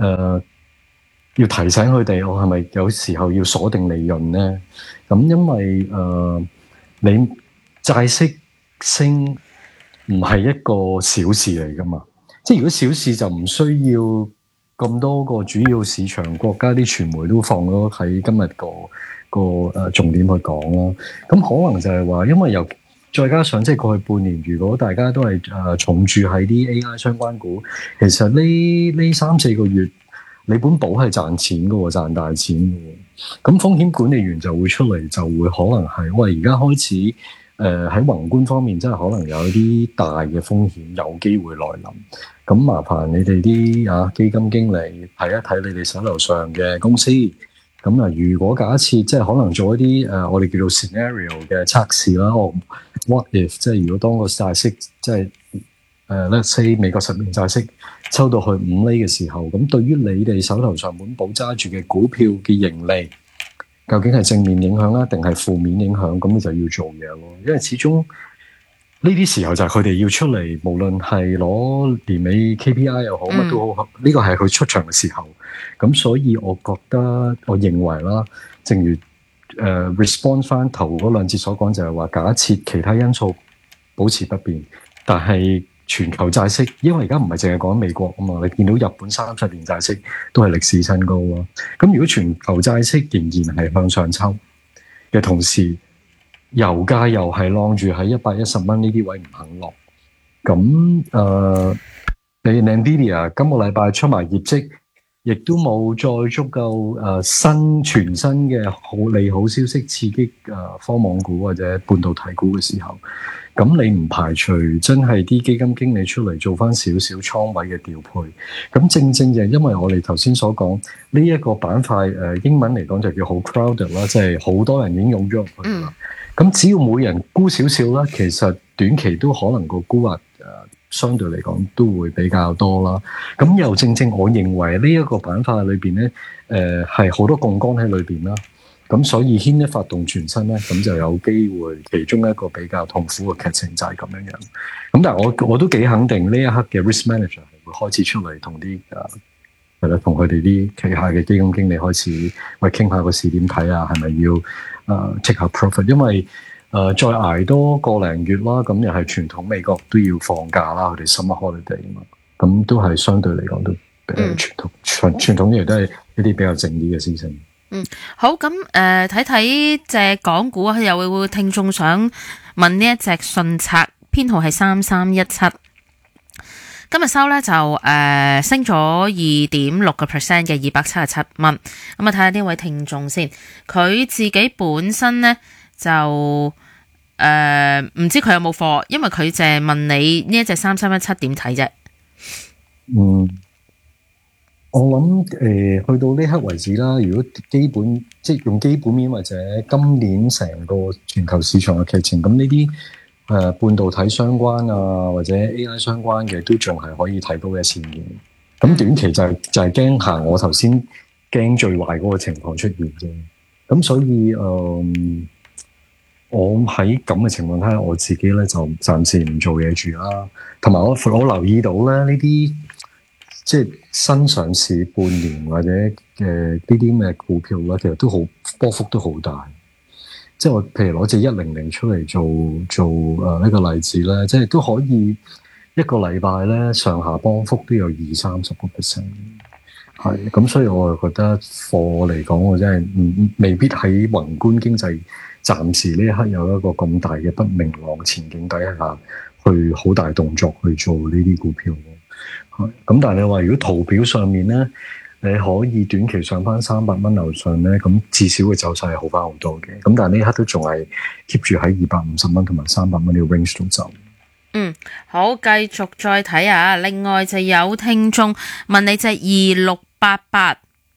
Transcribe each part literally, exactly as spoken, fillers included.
呃要提醒佢哋，我係咪有時候要鎖定利潤咧？咁因為誒、呃，你債息升唔係一個小事嚟噶嘛？即係如果小事就唔需要咁多個主要市場國家啲傳媒都放咗喺今日個個誒重點去講咯。咁可能就係話，因為由再加上即係過去半年，如果大家都係誒、呃、重注喺啲 A I 相關股，其實呢呢三四個月。你本保係賺錢嘅喎，賺大錢嘅喎，咁風險管理員就會出嚟，就會可能係喂，而家開始誒喺、呃、宏觀方面真係可能有啲大嘅風險有機會來臨，咁麻煩你哋啲啊基金經理睇一睇你哋手頭上嘅公司，咁啊如果假設即係可能做一啲誒、呃、我哋叫做 scenario 嘅測試啦，我 what if 即係如果當個債息即係誒 let's say 美國十年債息抽到去五厘嘅時候，咁對於你哋手頭上本保揸住嘅股票嘅盈利，究竟係正面影響啦，定係負面影響？咁你就要做嘢咯。因為始終呢啲時候就係佢哋要出嚟，無論係攞年尾 K P I 又好，乜都好，呢個係佢出場嘅時候。咁所以我覺得，我認為啦，正如誒、呃、respond 翻頭嗰兩節所講，就係話假設其他因素保持不變，但係全球債息，因為而家唔係淨係講美國啊嘛，你見到日本三十年債息都係歷史新高咯。咁如果全球債息仍然係向上抽嘅同時，油價又係晾住喺一百一十蚊呢啲位唔肯落，咁誒，你 Nvidia 今個禮拜出埋業績，亦都冇再足夠誒、呃、新全新嘅好利好消息刺激誒、呃、科網股或者半導體股嘅時候。咁你唔排除真係啲基金經理出嚟做翻少少倉位嘅調配，咁正正就係因為我哋頭先所講呢一個板塊，誒、呃、英文嚟講就叫好 crowded 啦，即係好多人已經湧咗入去啦。咁、嗯、只要每人沽少少啦，其實短期都可能個沽壓誒相對嚟講都會比較多啦。咁又正正我認為呢一個板塊裏邊咧，誒係好多槓桿喺裏邊啦。咁所以牽一發動全身咧，咁就有機會其中一個比較痛苦嘅劇情就係咁樣樣。咁但係我我都幾肯定呢一刻嘅 risk manager 係會開始出嚟同啲誒係啦，同佢哋啲旗下嘅基金經理開始喂傾下個市點睇啊，係咪要誒、呃、take 下 profit？因為誒、呃、再捱多個零月啦，咁又係傳統美國都要放假啦，佢哋 summer holiday 啊嘛，咁都係相對嚟講都比較傳統傳傳統嘅都係一啲比較靜啲嘅事情。 嗯，好，咁誒睇睇隻港股啊，又會會聽眾想問呢一隻順策編號係三三一七，今日收咧就誒、呃、升咗二點六個 percent 嘅二百七十七蚊。咁啊睇下呢位聽眾先，佢自己本身咧就誒唔、呃、知佢有冇貨，因為佢就係問你呢一隻三三一七點睇啫。 嗯。我諗誒、呃，去到呢刻為止啦。如果基本即係用基本面或者今年成個全球市場嘅劇情，咁呢啲誒半導體相關啊，或者 A I 相關嘅，都仲係可以睇到嘅前景。咁短期就係、是、就係驚行我頭先驚最壞嗰個情況出現啫。咁所以誒、呃，我喺咁嘅情況下，我自己咧就暫時唔做嘢住啦。同埋我我留意到咧呢啲。即係新上市半年或者嘅呢啲咩股票咧，其實都好波幅都好大。即係我譬如攞隻一零零出嚟做做誒呢個例子咧，即係都可以一個禮拜咧上下波幅都有二三十個 percent。係咁，所以我就覺得貨嚟講，我真係唔未必喺宏觀經濟暫時呢一刻有一個咁大嘅不明朗前景底下，去好大動作去做呢啲股票。咁但係你話如果圖表上面咧，你可以短期上翻三百蚊樓上咧，咁至少嘅走勢係好翻好多嘅。咁但係呢刻都仲係 keep 住喺二百五十蚊同埋三百蚊呢個 range 度走。 嗯，好，繼續再睇下。另外就有聽眾問你隻二六八八，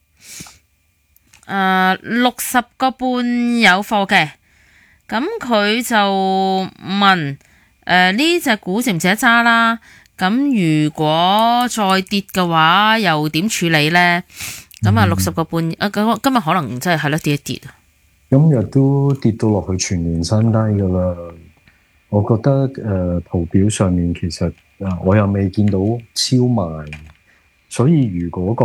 誒六十個半有貨嘅，咁佢就問誒呢隻股值唔值得揸啦？咁如果再跌嘅話，又點處理咧？咁啊，六十個半啊，咁今日可能真係係咯跌一跌啊！ 今日都跌到落去全年新低噶啦。我覺得誒、呃、圖表上面其實啊，我又未見到超賣，所以如果個